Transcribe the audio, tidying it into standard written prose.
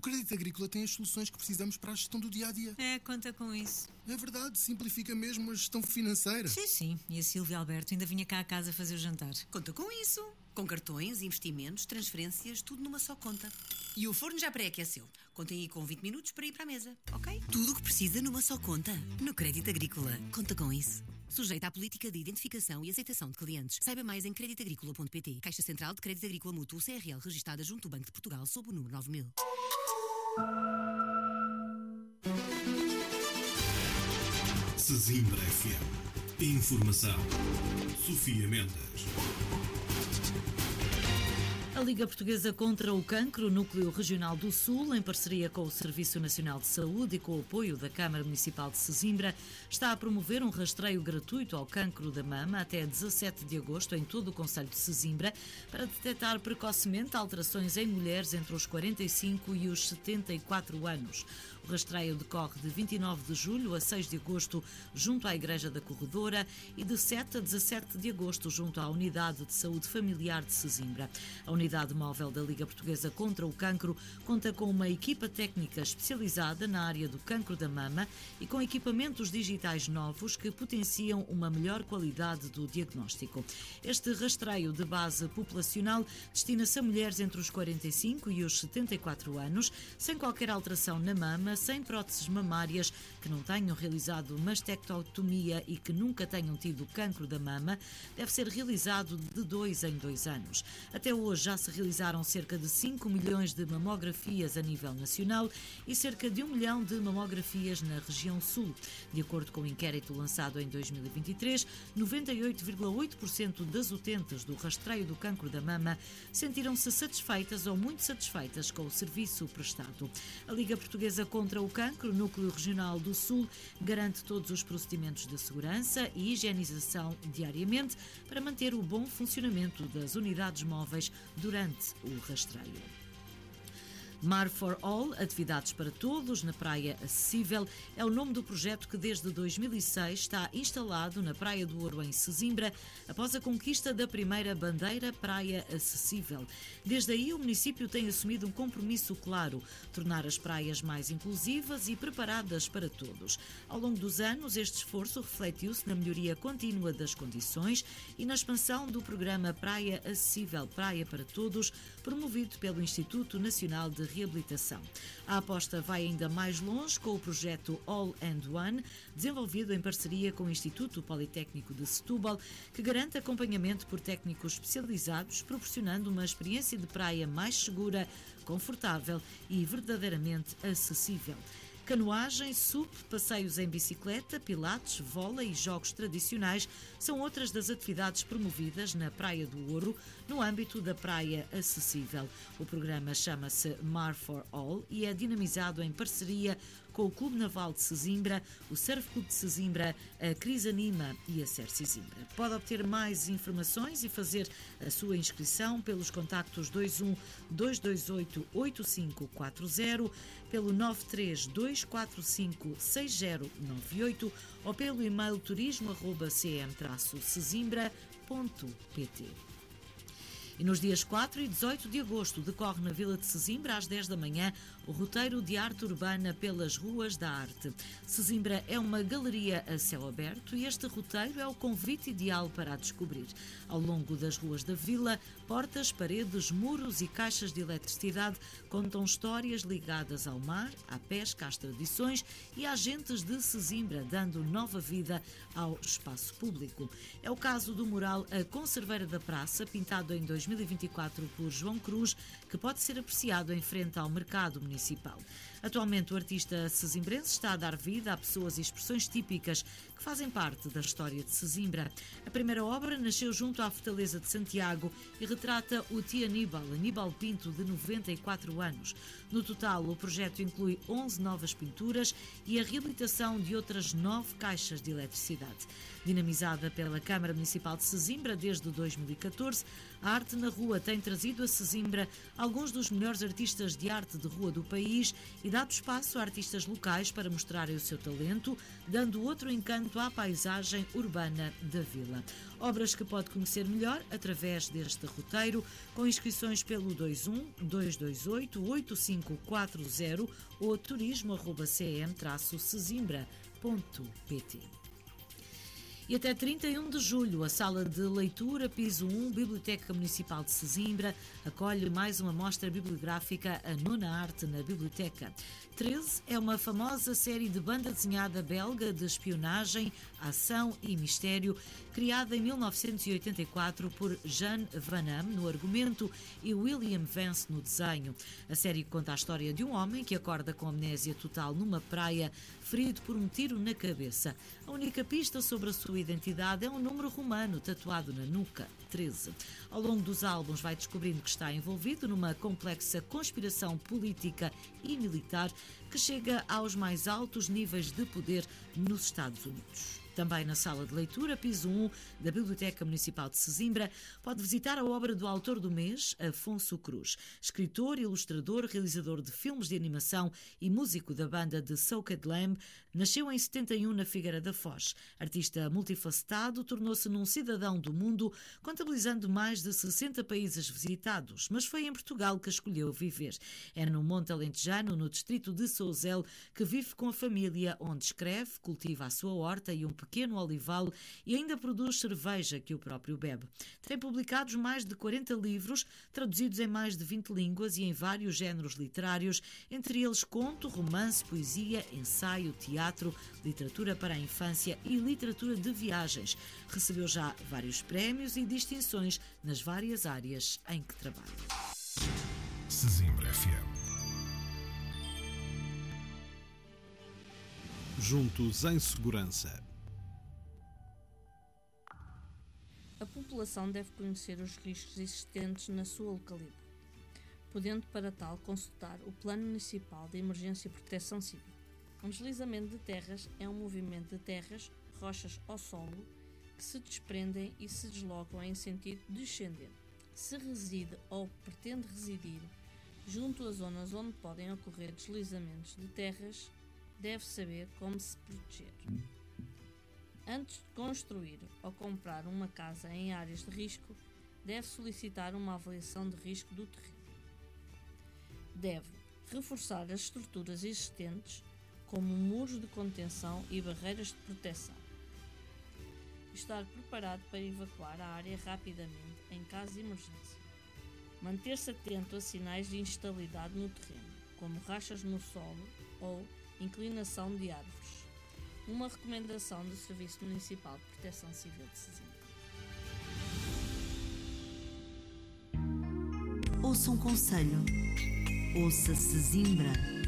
Crédito Agrícola tem as soluções que precisamos para a gestão do dia-a-dia. Conta com isso. É verdade, simplifica mesmo a gestão financeira. Sim. E a Silvia Alberto ainda vinha cá a casa fazer o jantar. Conta com isso. Com cartões, investimentos, transferências, tudo numa só conta. E o forno já pré-aqueceu. Contem aí com 20 minutos para ir para a mesa, ok? Tudo o que precisa numa só conta. No Crédito Agrícola. Conta com isso. Sujeita à política de identificação e aceitação de clientes. Saiba mais em creditagricola.pt. Caixa Central de Crédito Agrícola Mútuo CRL, registada junto ao Banco de Portugal, sob o número 9000. Sesimbra FM. Informação. Sofia Mendes. A Liga Portuguesa contra o Cancro, Núcleo Regional do Sul, em parceria com o Serviço Nacional de Saúde e com o apoio da Câmara Municipal de Sesimbra, está a promover um rastreio gratuito ao cancro da mama até 17 de agosto em todo o concelho de Sesimbra para detectar precocemente alterações em mulheres entre os 45 e os 74 anos. O rastreio decorre de 29 de julho a 6 de agosto junto à Igreja da Corredora e de 7 a 17 de agosto junto à Unidade de Saúde Familiar de Sesimbra. A Unidade Móvel da Liga Portuguesa contra o Cancro conta com uma equipa técnica especializada na área do cancro da mama e com equipamentos digitais novos que potenciam uma melhor qualidade do diagnóstico. Este rastreio de base populacional destina-se a mulheres entre os 45 e os 74 anos, sem qualquer alteração na mama, sem próteses mamárias, que não tenham realizado mastectomia e que nunca tenham tido cancro da mama. Deve ser realizado de 2 em 2 anos. Até hoje já se realizaram cerca de 5 milhões de mamografias a nível nacional e cerca de 1 milhão de mamografias na região sul. De acordo com o inquérito lançado em 2023, 98,8% das utentes do rastreio do cancro da mama sentiram-se satisfeitas ou muito satisfeitas com o serviço prestado. A Liga Portuguesa contra o Cancro, Núcleo Regional do Sul, garante todos os procedimentos de segurança e higienização diariamente para manter o bom funcionamento das unidades móveis durante o rastreio. Mar for All, atividades para todos na Praia Acessível, é o nome do projeto que desde 2006 está instalado na Praia do Ouro, em Sesimbra, após a conquista da primeira bandeira Praia Acessível. Desde aí, o município tem assumido um compromisso claro: tornar as praias mais inclusivas e preparadas para todos. Ao longo dos anos, este esforço refletiu-se na melhoria contínua das condições e na expansão do programa Praia Acessível, Praia para Todos, promovido pelo Instituto Nacional de Reabilitação. A aposta vai ainda mais longe com o projeto All and One, desenvolvido em parceria com o Instituto Politécnico de Setúbal, que garante acompanhamento por técnicos especializados, proporcionando uma experiência de praia mais segura, confortável e verdadeiramente acessível. Canoagem, SUP, passeios em bicicleta, pilates, vôlei e jogos tradicionais são outras das atividades promovidas na Praia do Ouro, no âmbito da Praia Acessível. O programa chama-se Mar for All e é dinamizado em parceria com o Clube Naval de Sesimbra, o Surf Clube de Sesimbra, a Crisanima e a Ser Sesimbra. Pode obter mais informações e fazer a sua inscrição pelos contactos 21 228 8540, pelo 93245 6098 ou pelo e-mail turismo@cm-sesimbra.pt. E nos dias 4 e 18 de agosto decorre na Vila de Sesimbra, às 10 da manhã, o roteiro de arte urbana pelas ruas da arte. Sesimbra é uma galeria a céu aberto e este roteiro é o convite ideal para a descobrir. Ao longo das ruas da vila, portas, paredes, muros e caixas de eletricidade contam histórias ligadas ao mar, à pesca, às tradições e às gentes de Sesimbra, dando nova vida ao espaço público. É o caso do mural A Conserveira da Praça, pintado em 2024 por João Cruz, que pode ser apreciado em frente ao mercado municipal. Atualmente, o artista sesimbrense está a dar vida a pessoas e expressões típicas que fazem parte da história de Sesimbra. A primeira obra nasceu junto à Fortaleza de Santiago e retrata o tio Aníbal Pinto, de 94 anos. No total, o projeto inclui 11 novas pinturas e a reabilitação de outras 9 caixas de eletricidade. Dinamizada pela Câmara Municipal de Sesimbra desde 2014, a Arte na Rua tem trazido a Sesimbra alguns dos melhores artistas de arte de rua do país e dado espaço a artistas locais para mostrarem o seu talento, dando outro encanto à paisagem urbana da vila. Obras que pode conhecer melhor através deste roteiro, com inscrições pelo 21 228 8540 ou turismo@cm-sesimbra.pt. E até 31 de julho, a Sala de Leitura Piso 1, Biblioteca Municipal de Sesimbra, acolhe mais uma mostra bibliográfica, A Nona Arte na Biblioteca. 13 é uma famosa série de banda desenhada belga de espionagem, ação e mistério, criada em 1984 por Jean Van Damme no argumento e William Vance no desenho. A série conta a história de um homem que acorda com amnésia total numa praia, ferido por um tiro na cabeça. A única pista sobre a sua identidade é um número romano tatuado na nuca, 13. Ao longo dos álbuns vai descobrindo que está envolvido numa complexa conspiração política e militar que chega aos mais altos níveis de poder nos Estados Unidos. Também na sala de leitura, piso 1 da Biblioteca Municipal de Sesimbra, pode visitar a obra do autor do mês, Afonso Cruz, escritor, ilustrador, realizador de filmes de animação e músico da banda de Soaked Lamb. Nasceu em 71 na Figueira da Foz. Artista multifacetado, tornou-se num cidadão do mundo, contabilizando mais de 60 países visitados, mas foi em Portugal que escolheu viver. É no Monte Alentejano, no distrito de Sousel, que vive com a família, onde escreve, cultiva a sua horta e um pequeno olival e ainda produz cerveja que o próprio bebe. Tem publicados mais de 40 livros, traduzidos em mais de 20 línguas e em vários géneros literários, entre eles conto, romance, poesia, ensaio, teatro, literatura para a infância e literatura de viagens. Recebeu já vários prémios e distinções nas várias áreas em que trabalha. Sesimbra FM. Juntos em segurança. A população deve conhecer os riscos existentes na sua localidade, podendo para tal consultar o Plano Municipal de Emergência e Proteção Civil. Um deslizamento de terras é um movimento de terras, rochas ou solo que se desprendem e se deslocam em sentido descendente. Se reside ou pretende residir junto a zonas onde podem ocorrer deslizamentos de terras, deve saber como se proteger. Antes de construir ou comprar uma casa em áreas de risco, deve solicitar uma avaliação de risco do terreno. Deve reforçar as estruturas existentes, como muros de contenção e barreiras de proteção. Estar preparado para evacuar a área rapidamente em caso de emergência. Manter-se atento a sinais de instabilidade no terreno, como rachas no solo ou inclinação de árvores. Uma recomendação do Serviço Municipal de Proteção Civil de Sesimbra. Ouça um conselho. Ouça Sesimbra.